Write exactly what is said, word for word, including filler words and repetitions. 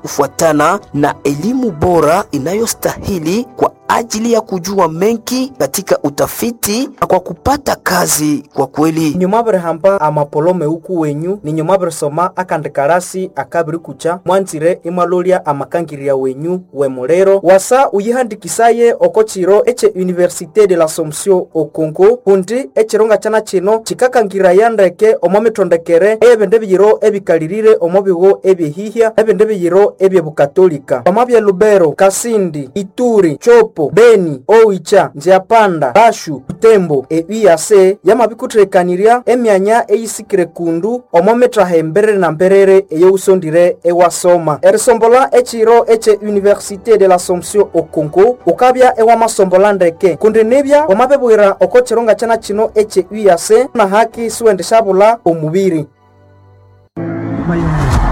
kufuatana na elimu bora inayostahili kwa ajili ya kujua mengi katika utafiti na kwa kupata kazi kwa kweli. Nyumabere hamba amapolome uku wenyu ni nyumabere soma akandekarasi akabiri kucha mwanzire imalolia amakangiria wenyu wemulero wasa uyihandikisaye okochiro eche Université de l'Assomption au Congo kundi echironga chana chino chikakangira yandeke omomitondekere ebende biyiro ebikalirire omobigo ebihihya ebende biyiro ebyebukatolika omabya Lubero, Kasindi, Ituri, Chopo, Beni, Oicha, Nziapanda, Bashu, Butembo, e U A C yamabikutrekaniria emyanya eyisikire kundu omometra hemberere na mberere eyousondire ewasoma erisombola echiro eche Université de l'Assomption au Congo ukabya ewa masombola ndeke kundi nebya omabebwira okochironga chana chino eche U A C na haki suendeshabula omubiri.